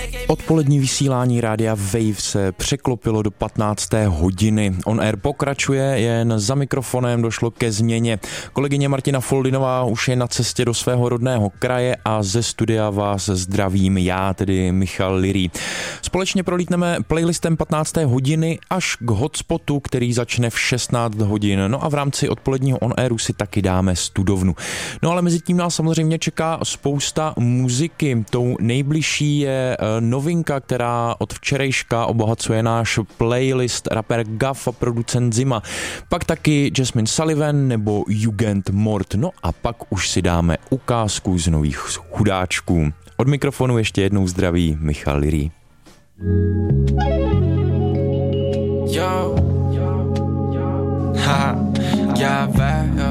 Odpolední vysílání rádia Wave se překlopilo do 15. hodiny. On Air pokračuje, jen za mikrofonem došlo ke změně. Kolegyně Martina Foldinová už je na cestě do svého rodného kraje a ze studia vás zdravím já, tedy Michal Lirý. Společně prolítneme playlistem 15. hodiny až k hotspotu, který začne v 16 hodin. No a v rámci odpoledního On Airu si taky dáme studovnu. No ale mezi tím nás samozřejmě čeká spousta muziky. Tou nejbližší je novinka, která od včerejška obohacuje náš playlist, rapper Gaff a producent Zima. Pak taky Jasmine Sullivan nebo Jugend Mord. No a pak už si dáme ukázku z nových chudáčků. Od mikrofonu ještě jednou zdraví Michal Lirý. Yo, ha, já